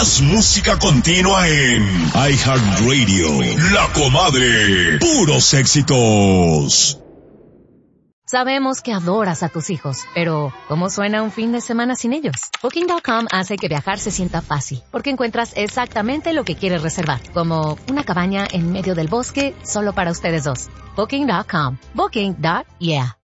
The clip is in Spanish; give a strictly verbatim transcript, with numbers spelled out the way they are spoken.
Más música continua en iHeartRadio. La Comadre. Puros éxitos. Sabemos que adoras a tus hijos, pero ¿cómo suena un fin de semana sin ellos? Booking punto com hace que viajar se sienta fácil, porque encuentras exactamente lo que quieres reservar, como una cabaña en medio del bosque solo para ustedes dos. Booking punto com. Booking. Yeah.